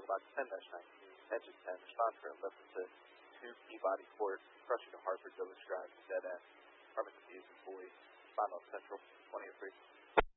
box 10-19, edges 10, response current left to 2 Peabody Court, crushing to Hartford Village Drive, dead end. Apartment confused employee, Final Central, 20 or 3.